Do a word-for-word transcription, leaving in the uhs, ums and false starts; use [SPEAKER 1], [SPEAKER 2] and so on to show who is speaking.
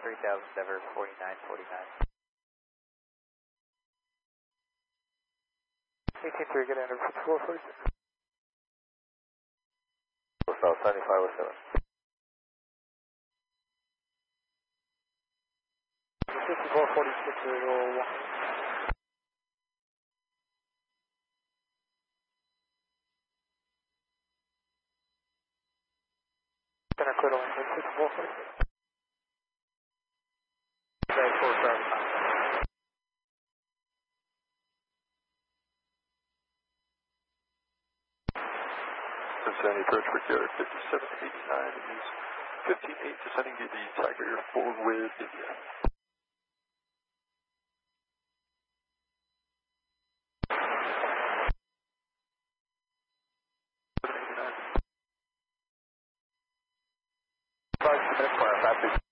[SPEAKER 1] three thousand Denver, forty-nine forty-nine. eighteen three, get under fifty-four forty-six. South seventy-five oh seven. fifty-four forty-six, zero one. Center clear to Lincoln, fifty-four forty-six. Okay, four star.
[SPEAKER 2] Cincinnati approach brickyard fifty-seven eighty-nine is fifteen eight descending to the Tiger four with India.
[SPEAKER 1] Five minutes, five, five, six.